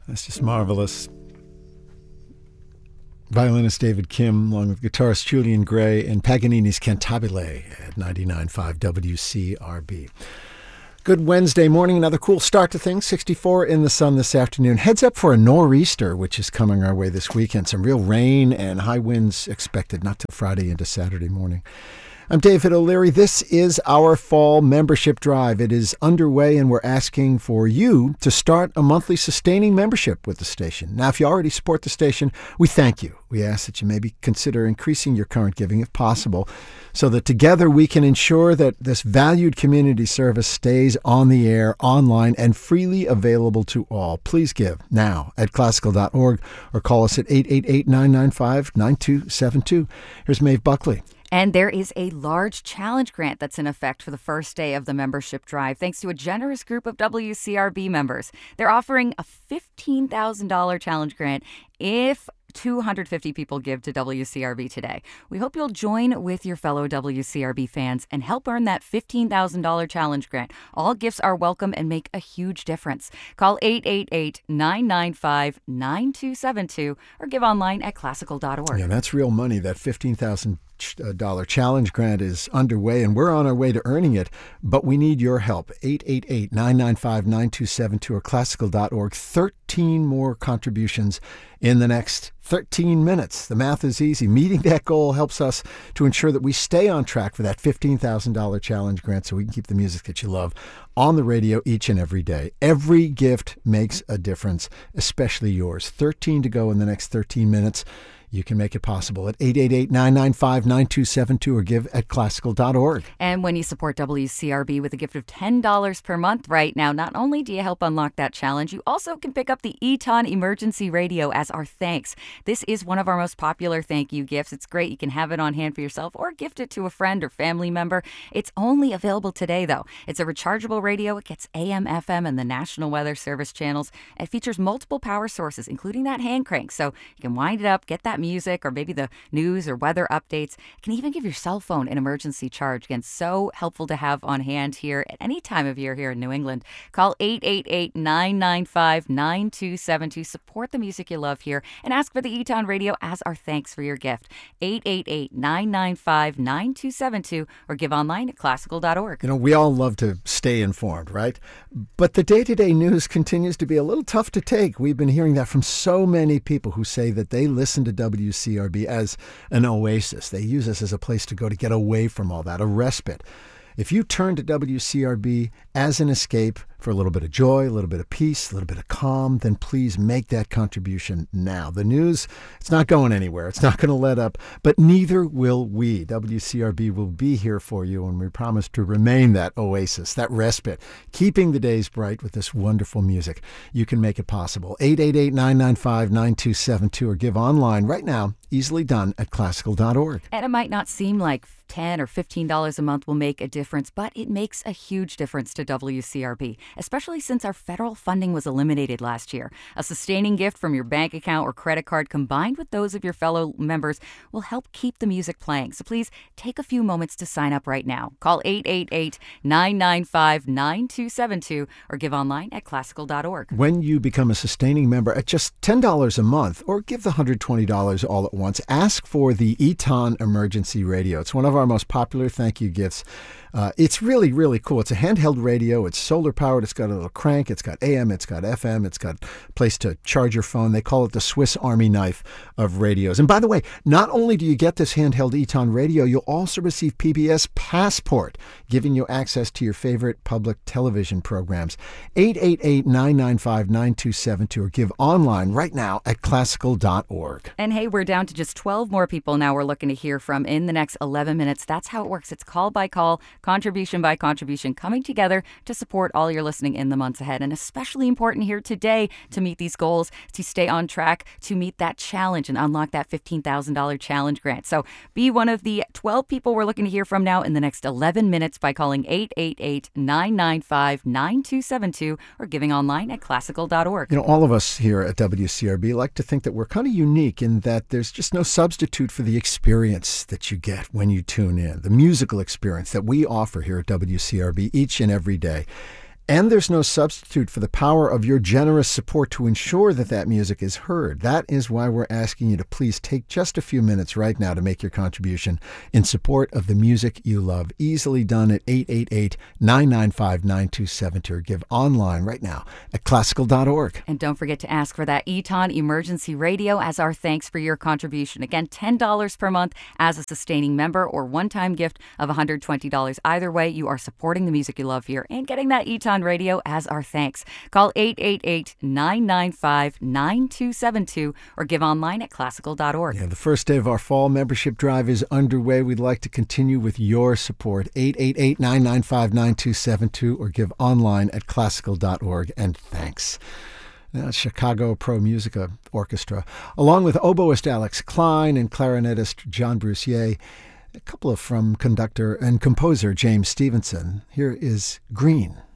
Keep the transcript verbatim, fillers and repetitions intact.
That's just marvelous. Violinist David Kim, along with guitarist Julian Gray, and Paganini's Cantabile at ninety-nine point five W C R B. Good Wednesday morning. Another cool start to things. sixty-four in the sun this afternoon. Heads up for a nor'easter, which is coming our way this weekend. Some real rain and high winds expected, not till Friday into Saturday morning. I'm David O'Leary. This is our fall membership drive. It is underway, and we're asking for you to start a monthly sustaining membership with the station. Now, if you already support the station, we thank you. We ask that you maybe consider increasing your current giving if possible, so that together we can ensure that this valued community service stays on the air, online, and freely available to all. Please give now at classical dot org or call us at eight eight eight, nine nine five, nine two seven two. Here's Maeve Buckley. And there is a large challenge grant that's in effect for the first day of the membership drive, thanks to a generous group of W C R B members. They're offering a fifteen thousand dollars challenge grant if two hundred fifty people give to W C R B today. We hope you'll join with your fellow W C R B fans and help earn that fifteen thousand dollars challenge grant. All gifts are welcome and make a huge difference. Call eight eight eight, nine nine five, nine two seven two or give online at classical dot org. Yeah, that's real money. That fifteen thousand dollars challenge grant is underway, and we're on our way to earning it, but we need your help. eight eight eight, nine nine five, nine two seven two or classical dot org. thirteen more contributions in the next thirteen minutes. The math is easy. Meeting that goal helps us to ensure that we stay on track for that fifteen thousand dollars challenge grant so we can keep the music that you love on the radio each and every day. Every gift makes a difference, especially yours. thirteen to go in the next thirteen minutes. You can make it possible at eight eight eight, nine nine five, nine two seven two or give at classical dot org. And when you support W C R B with a gift of ten dollars per month right now, not only do you help unlock that challenge, you also can pick up the Eton Emergency Radio as our thanks. This is one of our most popular thank you gifts. It's great. You can have it on hand for yourself or gift it to a friend or family member. It's only available today, though. It's a rechargeable radio. It gets A M, F M, and the National Weather Service channels. It features multiple power sources, including that hand crank, so you can wind it up, get that music or maybe the news or weather updates. You can even give your cell phone an emergency charge. Again, so helpful to have on hand here at any time of year here in New England. Call eight eight eight, nine nine five, nine two seven two. Support the music you love here and ask for the Eton Radio as our thanks for your gift. eight eight eight, nine nine five, nine two seven two or give online at classical dot org. You know, we all love to stay informed, right? But the day-to-day news continues to be a little tough to take. We've been hearing that from so many people who say that they listen to W C R B as an oasis. They use us as a place to go to get away from all that, a respite. If you turn to W C R B as an escape for a little bit of joy, a little bit of peace, a little bit of calm, then please make that contribution now. The news, it's not going anywhere. It's not going to let up, but neither will we. W C R B will be here for you, and we promise to remain that oasis, that respite, keeping the days bright with this wonderful music. You can make it possible. eight eight eight, nine nine five, nine two seven two or give online right now, easily done at classical dot org. And it might not seem like ten dollars or fifteen dollars a month will make a difference, but it makes a huge difference to W C R B, especially since our federal funding was eliminated last year. A sustaining gift from your bank account or credit card combined with those of your fellow members will help keep the music playing. So please take a few moments to sign up right now. Call eight eight eight, nine nine five, nine two seven two or give online at classical dot org. When you become a sustaining member at just ten dollars a month or give the one hundred twenty dollars all at once, ask for the Eton Emergency Radio. It's one of our most popular thank you gifts. Uh, it's really, really cool. It's a handheld radio. It's solar powered. It's got a little crank. It's got A M. It's got F M. It's got a place to charge your phone. They call it the Swiss Army knife of radios. And by the way, not only do you get this handheld Eton radio, you'll also receive P B S Passport, giving you access to your favorite public television programs. eight eight eight, nine nine five, nine two seven two or give online right now at classical dot org. And hey, we're down to just twelve more people now we're looking to hear from in the next eleven minutes. That's how it works. It's call by call, contribution by contribution, coming together to support all your listening in the months ahead. And especially important here today to meet these goals, to stay on track, to meet that challenge and unlock that fifteen thousand dollars challenge grant. So be one of the twelve people we're looking to hear from now in the next eleven minutes by calling eight eight eight, nine nine five, nine two seven two or giving online at classical dot org. You know, all of us here at W C R B like to think that we're kind of unique in that there's just no substitute for the experience that you get when you tune in, the musical experience that we offer here at W C R B each and every day. And there's no substitute for the power of your generous support to ensure that that music is heard. That is why we're asking you to please take just a few minutes right now to make your contribution in support of the music you love. Easily done at eight eight eight, nine nine five, nine two seven two or give online right now at classical dot org. And don't forget to ask for that Eton Emergency Radio as our thanks for your contribution. Again, ten dollars per month as a sustaining member or one-time gift of one hundred twenty dollars. Either way, you are supporting the music you love here and getting that Eton Radio as our thanks. Call eight eight eight, nine nine five, nine two seven two or give online at classical dot org. Yeah, the first day of our fall membership drive is underway. We'd like to continue with your support. eight eight eight, nine nine five, nine two seven two or give online at classical dot org. And thanks. Now, Chicago Pro Musica Orchestra, along with oboist Alex Klein and clarinetist John Brussier, a couple of from conductor and composer James Stevenson. Here is Green.